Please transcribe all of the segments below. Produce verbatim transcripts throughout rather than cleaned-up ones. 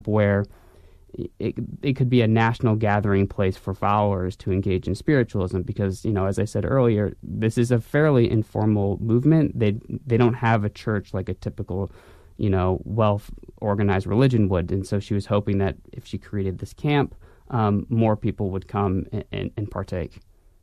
where it, it could be a national gathering place for followers to engage in spiritualism because, you know, as I said earlier, this is a fairly informal movement. They they don't have a church like a typical, you know, well-organized religion would. And so she was hoping that if she created this camp, um, more people would come and, and, and partake.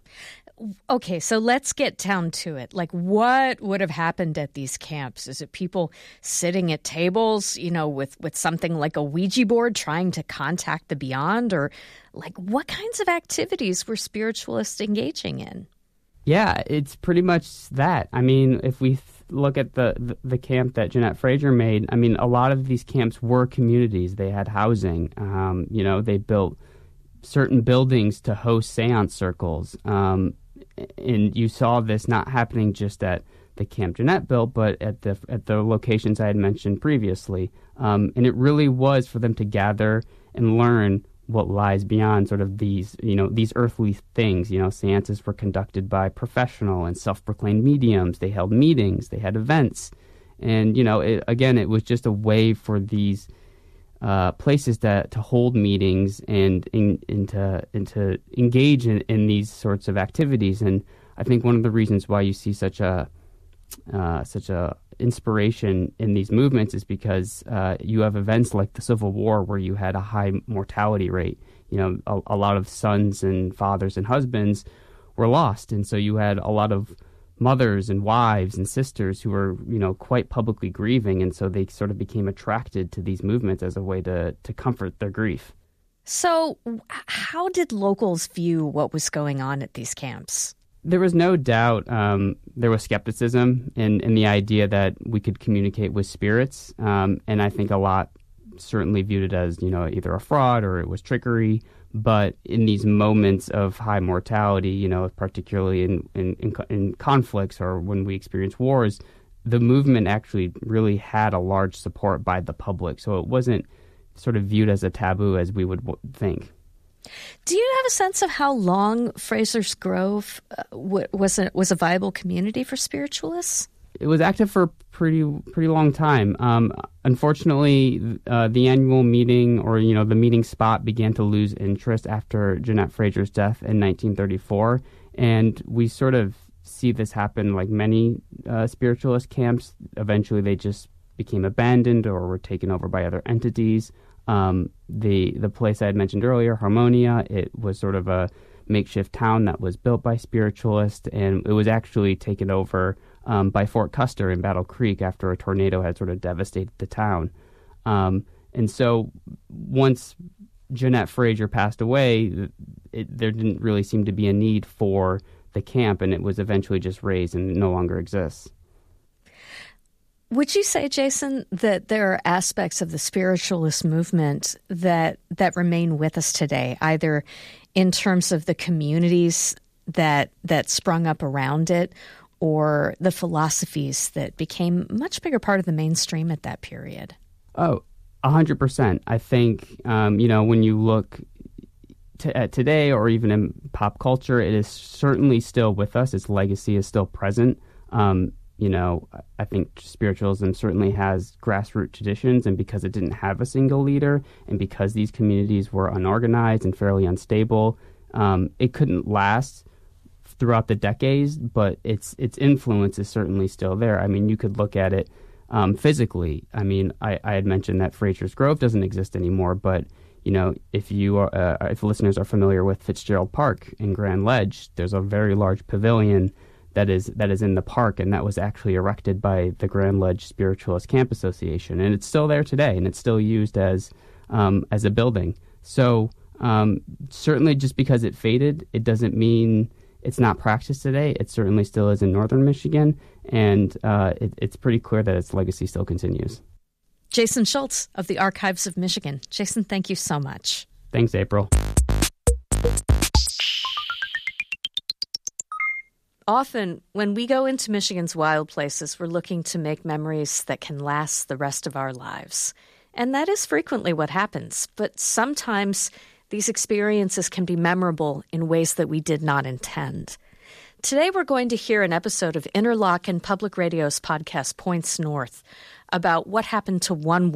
Okay, so let's get down to it. Like, what would have happened at these camps? Is it people sitting at tables, you know, with, with something like a Ouija board trying to contact the beyond? Or, like, what kinds of activities were spiritualists engaging in? Yeah, it's pretty much that. I mean, if we th- look at the, the, the camp that Jeanette Fraser made, I mean, a lot of these camps were communities. They had housing. Um, you know, they built certain buildings to host seance circles. Um And you saw this not happening just at the camp Jeanette built, but at the at the locations I had mentioned previously. Um, and it really was for them to gather and learn what lies beyond sort of these, you know, these earthly things. You know, seances were conducted by professional and self-proclaimed mediums. They held meetings. They had events. And, you know, it, again, it was just a way for these Uh, places that to hold meetings and in, and to and to engage in, in these sorts of activities. And I think one of the reasons why you see such a uh, such a inspiration in these movements is because uh, you have events like the Civil War where you had a high mortality rate. You know, a, a lot of sons and fathers and husbands were lost, and so you had a lot of mothers and wives and sisters who were, you know, quite publicly grieving, and so they sort of became attracted to these movements as a way to to comfort their grief. So how did locals view what was going on at these camps? There was no doubt um, there was skepticism in, in the idea that we could communicate with spirits, um, and I think a lot certainly viewed it as, you know, either a fraud or it was trickery. But in these moments of high mortality, you know, particularly in, in, in, in conflicts or when we experience wars, the movement actually really had a large support by the public. So it wasn't sort of viewed as a taboo as we would w- think. Do you have a sense of how long Fraser's Grove uh, w- was a, was a viable community for spiritualists? It was active for a pretty pretty long time. Um, unfortunately, uh, the annual meeting or, you know, the meeting spot began to lose interest after Jeanette Fraser's death in nineteen thirty-four. And we sort of see this happen like many uh, spiritualist camps. Eventually, they just became abandoned or were taken over by other entities. Um, the, the place I had mentioned earlier, Harmonia, it was sort of a makeshift town that was built by spiritualists, and it was actually taken over Um, by Fort Custer in Battle Creek after a tornado had sort of devastated the town. Um, and so once Jeanette Fraser passed away, it, there didn't really seem to be a need for the camp, and it was eventually just razed and no longer exists. Would you say, Jason, that there are aspects of the spiritualist movement that that remain with us today, either in terms of the communities that that sprung up around it, or the philosophies that became a much bigger part of the mainstream at that period? Oh, one hundred percent. I think, um, you know, when you look to, at today or even in pop culture, it is certainly still with us. Its legacy is still present. Um, you know, I think spiritualism certainly has grassroots traditions, and because it didn't have a single leader, and because these communities were unorganized and fairly unstable, um, it couldn't last throughout the decades, but its its influence is certainly still there. I mean, you could look at it um, physically. I mean, I, I had mentioned that Fraser's Grove doesn't exist anymore, but, you know, if you are, uh, if listeners are familiar with Fitzgerald Park in Grand Ledge, there's a very large pavilion that is that is in the park, and that was actually erected by the Grand Ledge Spiritualist Camp Association, and it's still there today, and it's still used as um, as a building. So um, certainly, just because it faded, it doesn't mean it's not practiced today. It certainly still is in northern Michigan, and uh, it, it's pretty clear that its legacy still continues. Jason Schultz of the Archives of Michigan. Jason, thank you so much. Thanks, April. Often, when we go into Michigan's wild places, we're looking to make memories that can last the rest of our lives. And that is frequently what happens. But sometimes these experiences can be memorable in ways that we did not intend. Today, we're going to hear an episode of Interlochen Public Radio's podcast, Points North, about what happened to one